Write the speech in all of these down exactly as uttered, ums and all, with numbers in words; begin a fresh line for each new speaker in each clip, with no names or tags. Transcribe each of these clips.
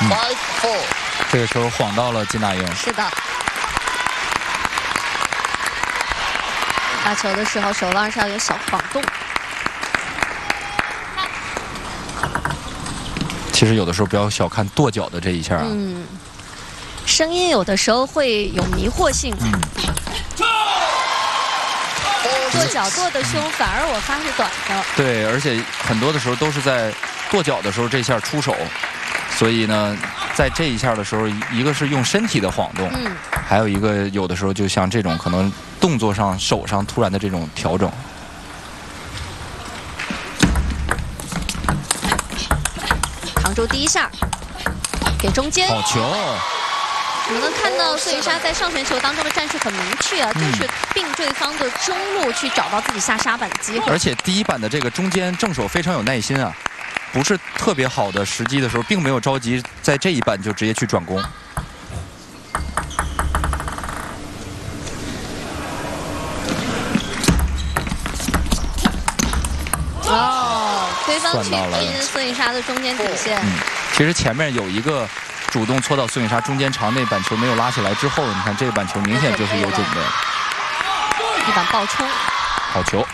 嗯、这个球晃到了金大英。
是的。发球的时候手腕上有小晃动。
其实有的时候不要小看跺脚的这一下啊。
嗯。声音有的时候会有迷惑性。嗯。跺脚跺的凶，反而我发是短的。对，
而且很多的时候都是在跺脚的时候这下出手，所以呢，在这一下的时候，一个是用身体的晃动，嗯，还有一个有的时候就像这种可能动作上手上突然的这种调整。
扛住第一下，给中间。
好球！
我们能看到孙颖莎在上旋球当中的战术很明确啊，嗯、就是并对方的中路去找到自己下杀板的机会。
而且第一板的这个中间正手非常有耐心啊，不是特别好的时机的时候，并没有着急在这一板就直接去转攻。
哦，对方去拼孙颖莎的中间底线。
嗯，其实前面有一个。主动搓到孙颖莎中间长内板球没有拉起来之后，你看这个板球明显就是有准备。
一板爆冲，
好球！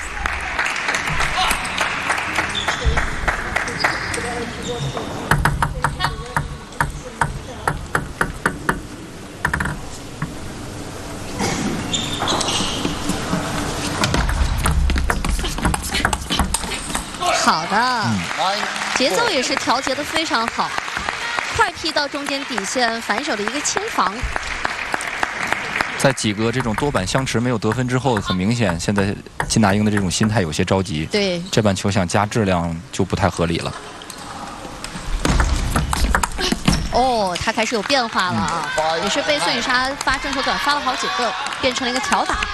好的，嗯、节奏也是调节的非常好。快劈到中间底线，反手的一个轻防。
在几个这种多板相持没有得分之后，很明显，现在金大英的这种心态有些着急。
对，
这板球想加质量就不太合理了。
哦，他开始有变化了啊，嗯、也是被孙颖莎发正手短发了好几个，变成了一个挑打。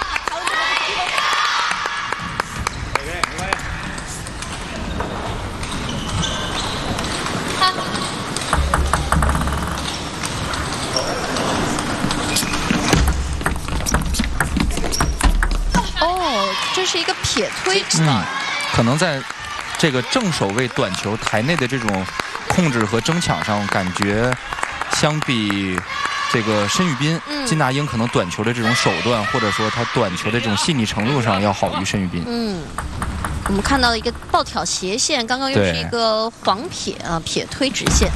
这是一个撇推，
嗯，可能在这个正手位短球台内的这种控制和争抢上，感觉相比这个申玉彬、嗯、金大英可能短球的这种手段，或者说他短球的这种细腻程度上要好于申玉彬。
嗯，我们看到了一个暴挑斜线，刚刚又是一个黄撇啊，撇推直线，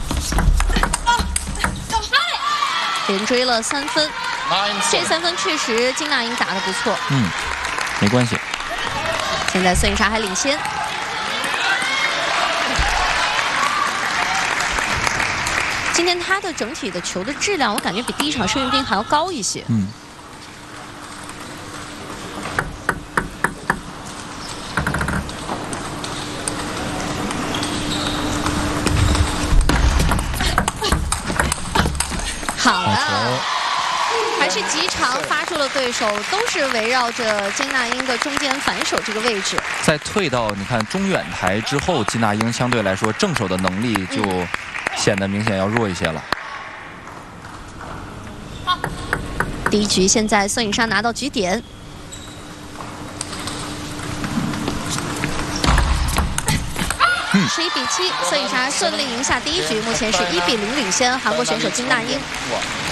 连追了三分，这三分确实金大英打得不错。
嗯。没关系，
现在孙颖莎还领先。今天他的整体的球的质量，我感觉比第一场申玉彬还要高一些。嗯。好了。还是极长发出了对手，都是围绕着金大英的中间反手这个位置。
在退到你看中远台之后，金大英相对来说正手的能力就显得明显要弱一些了。
嗯、第一局现在孙颖莎拿到局点。十一比七，孙颖莎顺利赢下第一局，目前是一比零领先韩国选手金大英。